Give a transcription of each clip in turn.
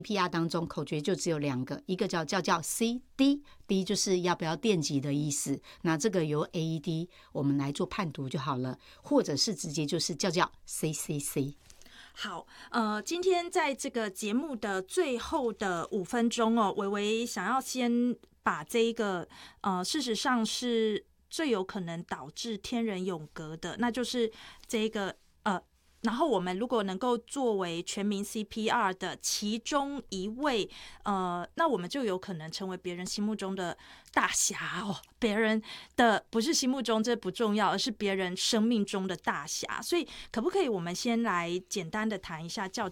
PR 当中口诀就只有2个，一个叫 CD，D 就是要不要电击的意思，那这个由 AED 我们来做判读就好了，或者是直接就是叫 CCC。 好，今天在这个节目的最后的5分钟哦，微微想要先把这一个事实上是最有可能导致天人永隔的，那就是这个然后我们如果能够作为全民 CPR 的其中一位，那我们就有可能成为别人心目中的大侠哦。别人的不是心目中，这不重要，而是别人生命中的大侠。所以，可不可以我们先来简单的谈一下叫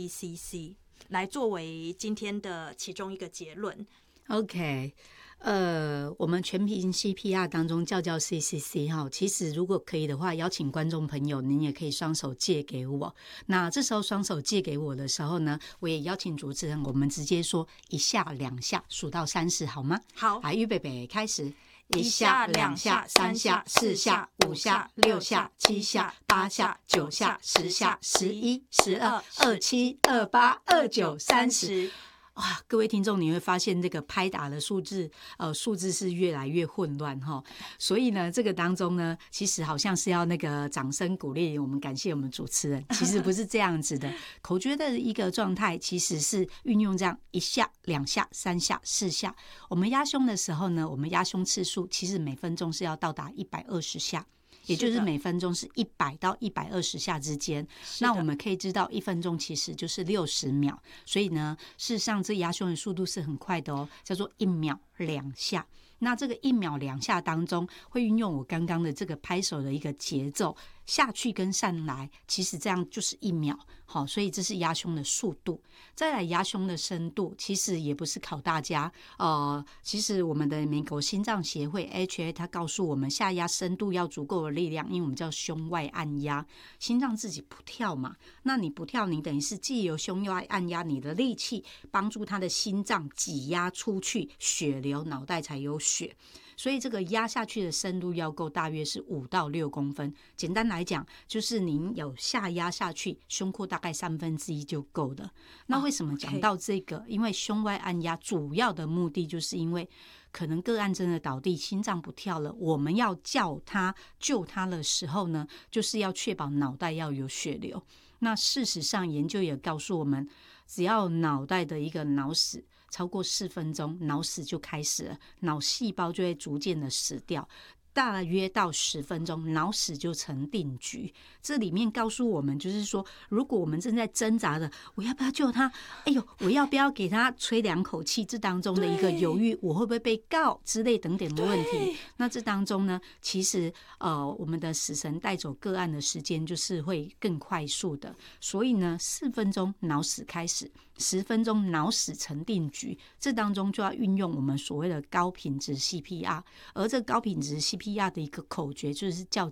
CCC， 来作为今天的其中一个结论 ？OK。我们全民 CPR 当中叫 CCC 哈，其实如果可以的话，邀请观众朋友，您也可以双手借给我。那这时候双手借给我的时候呢，我也邀请主持人，我们直接说1下2下，数到30，好吗？ 好， 来，预备备，开始。1下2下3下4下5下6下7下8下9下10下11 12 27 28 29 30。哇，各位听众，你会发现这个拍打的数字是越来越混乱哈。所以呢，这个当中呢，其实好像是要那个掌声鼓励我们，感谢我们主持人。其实不是这样子的，口诀的一个状态其实是运用这样1下2下3下4下。我们压胸的时候呢，我们压胸次数其实每分钟是要到达120下。也就是每分钟是100到120下之间，那我们可以知道1分钟其实就是60秒，所以呢，事实上这压胸的速度是很快的哦，叫做1秒2下。那这个1秒2下当中，会运用我刚刚的这个拍手的一个节奏下去跟上来，其实这样就是1秒。好，所以这是压胸的速度。再来压胸的深度，其实也不是考大家。其实我们的美国心脏协会 HA 它告诉我们，下压深度要足够的力量，因为我们叫胸外按压，心脏自己不跳嘛。那你不跳，你等于是既有胸外按压，你的力气帮助它的心脏挤压出去，血流，脑袋才有血。所以这个压下去的深度要够，大约是5到6公分。简单来讲，就是您有下压下去，胸廓大概1/3就够的。那为什么讲到这个？因为胸外按压主要的目的，就是因为可能个案真的倒地，心脏不跳了，我们要叫他救他的时候呢，就是要确保脑袋要有血流。那事实上，研究也告诉我们，只要脑袋的一个脑死超过4分钟，脑死就开始了，脑细胞就会逐渐的死掉。大约到10分钟，脑死就成定局。这里面告诉我们，就是说，如果我们正在挣扎的，我要不要救他？哎呦，我要不要给他吹2口气？这当中的一个犹豫，我会不会被告之类等等的问题。那这当中呢，其实我们的死神带走个案的时间就是会更快速的。所以呢，4分钟脑死开始，10分钟脑死成定局，这当中就要运用我们所谓的高品质 CPR， 而这高品质 CPR的一个口诀就是叫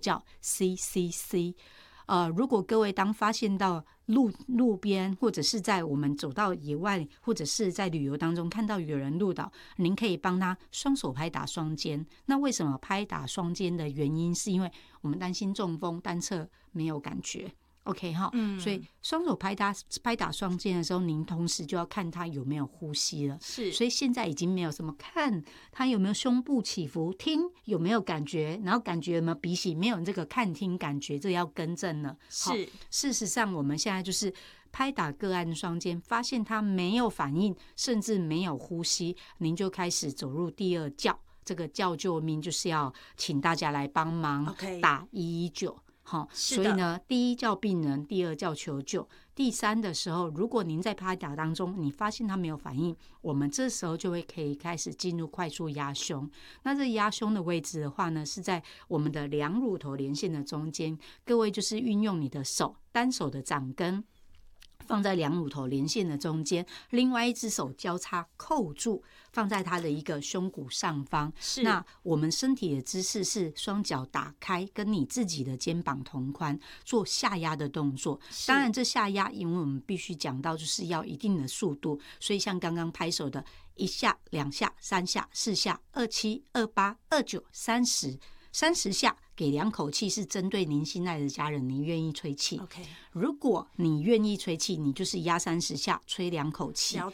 CCC。如果各位当发现到路边，或者是在我们走到野外，或者是在旅游当中看到有人路倒，您可以帮他双手拍打双肩。那为什么拍打双肩的原因，是因为我们担心中风，单侧没有感觉。OK 哈，所以双手拍打双肩的时候，您同时就要看他有没有呼吸了。 是， 所以现在已经没有什么看他有没有胸部起伏，听有没有感觉，然后感觉有没有鼻息，没有这个看听感觉，这要更正了。 是， 事实上我们现在就是拍打个案双肩，发现他没有反应，甚至没有呼吸，您就开始走入第2叫。这个叫救命就是要请大家来帮忙打119。所以呢，第1叫病人，第2叫求救，第3的时候，如果您在拍打当中，你发现他没有反应，我们这时候就会可以开始进入快速压胸。那这压胸的位置的话呢，是在我们的2乳头连线的中间。各位就是运用你的手，单手的掌根放在2乳头连线的中间，另外一只手交叉扣住，放在它的一个胸骨上方。那我们身体的姿势是双脚打开，跟你自己的肩膀同宽，做下压的动作。当然这下压，因为我们必须讲到就是要一定的速度，所以像刚刚拍手的1下2下3下4下27 28 29 30下，给2口气，是针对您心爱的家人，您愿意吹气。如果你愿意吹气，你就是压30下，吹2口气。